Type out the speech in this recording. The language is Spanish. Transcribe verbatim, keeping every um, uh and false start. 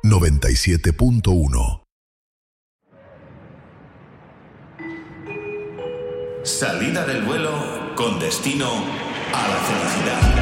noventa y siete punto uno. Salida del vuelo con destino a la felicidad.